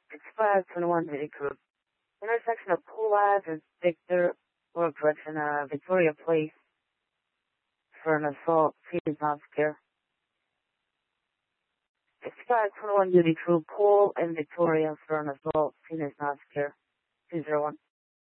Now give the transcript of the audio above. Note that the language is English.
6521 City Group. Intersection of Pool Ave and Victoria Place for an assault. Please not scare. 6521 Duty Crew, Pool and Victoria for an assault. Please not scare. 201.